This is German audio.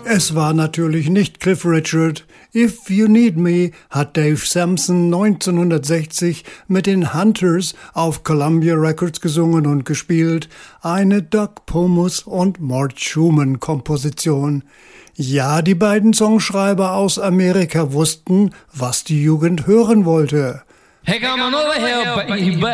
Es war natürlich nicht Cliff Richard. If You Need Me hat Dave Sampson 1960 mit den Hunters auf Columbia Records gesungen und gespielt. Eine Doug Pomus und Mort Schumann Komposition. Ja, die beiden Songschreiber aus Amerika wussten, was die Jugend hören wollte. Hey, come on over here, baby.